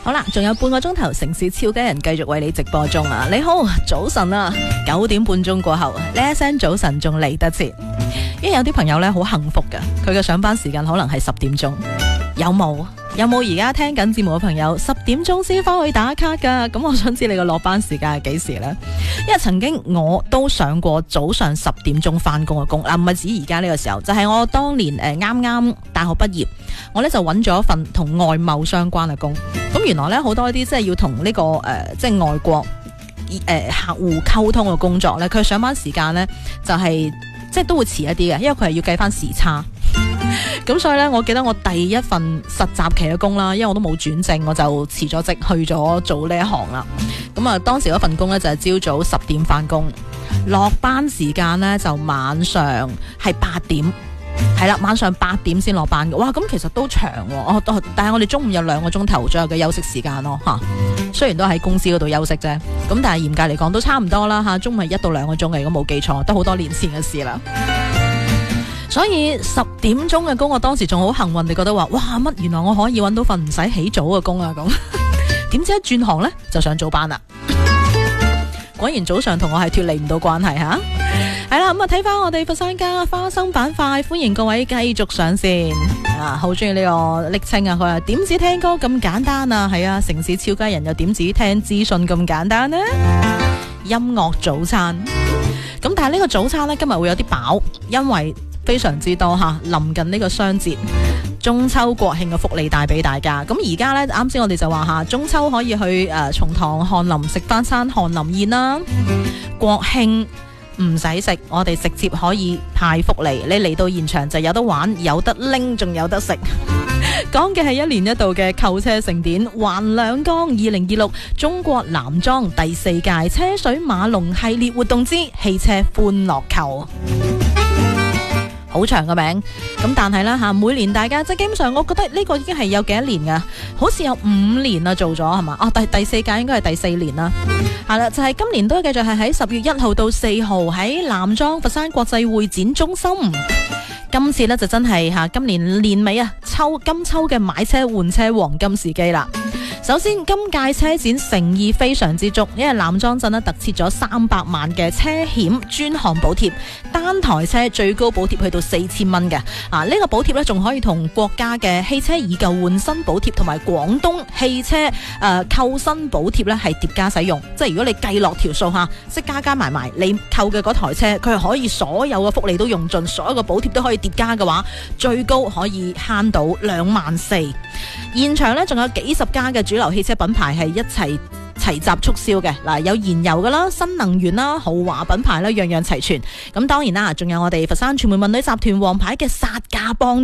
好啦，仲有半個鐘頭，城市超雞人繼續為你直播中啊！你好，早晨啊，9點半鐘過後，呢一聲早晨仲嚟得切。因為有啲朋友咧好幸福噶，佢嘅上班時間可能係10點鐘，有冇而家聽緊節目嘅朋友10點鐘先翻去打卡噶？咁我想知你個落班時間係幾時呢？因為曾經我都上過早上10點鐘翻工嘅工，唔係指而家呢個時候，就係我當年啱啱大學畢業，我呢就揾咗一份同外貿相關嘅工。咁原來呢，好多啲即係要同呢個即係外國客戶溝通嘅工作呢，佢上班時間呢就係即係都會遲一啲嘅，因為佢係要計翻時差。咁所以呢，我記得我第一份實習期嘅工啦，因為我都冇轉正，我就辭咗職去咗做呢一行啦。咁啊，當時嗰份工呢，就係朝早10點翻工，落班時間呢，就晚上係8點，係啦，晚上8點先落班嘅。哇，咁其實都長喎。但係我哋中午有2個鐘頭左右嘅休息時間咯，吓。雖然都喺公司嗰度休息啫，咁但係嚴格嚟講都差唔多啦，吓。中午係1到2個鐘嘅，如果冇記錯，都好多年前嘅事啦。所以10點鐘嘅工，我當時仲好幸運地覺得話，哇，乜原來我可以揾到份唔使起早嘅工啊！咁點知一轉行呢，就上早班啦。果然早上同我係脫離唔到關係吓。係啦，咁啊睇翻我哋佛山家花生板塊，歡迎各位繼續上線啊！好中意呢個昵稱啊，佢話點止聽歌咁簡單啊？係啊，城市超家人又點止聽資訊咁簡單呢？音樂早餐，咁但係呢個早餐呢，今日會有啲飽，因為非常之多吓，臨近呢個雙節、中秋、國慶嘅福利帶俾大家。咁而家呢，啱先我哋就話吓，中秋可以去松堂翰林食翻餐翰林宴啦，國慶唔使食，我哋直接可以派福利，你嚟到現場就有得玩，有得拎，仲有得食。講嘅係1年1度嘅購車盛典環兩江2026中國男裝第4屆車水馬龍系列活動之汽車歡樂購。好長個名，咁但係啦吓，每年大家即係基本上，我覺得呢個已經係有幾多年噶，好似有5年啦做咗係嘛？第4屆應該係第4年啦。係啦，就係今年都繼續係喺10月1號到4號喺南莊佛山國際會展中心。今次呢，就真係吓，今年年尾啊，金秋嘅買車換車黃金時機啦。首先，今屆車展誠意非常之足，因為南莊鎮呢特設咗300萬嘅車險專項補貼，單台車最高補貼去到4000蚊嘅。呢個補貼呢仲可以同國家嘅汽車以舊換新補貼同埋廣東汽車購新補貼呢係疊加使用。即係如果你計落條數吓，即係加埋埋你購嘅嗰台車，佢係可以所有嘅福利都用盡，所有嘅補貼都可以疊加嘅話，最高可以慳到24000。現場呢仲有幾十家嘅主流汽車品牌係一齊集促銷嘅，嗱，有燃油噶啦、新能源啦、豪華品牌啦，樣樣齊全。咁當然啦，仲有我哋佛山傳媒文旅集團王牌嘅殺價幫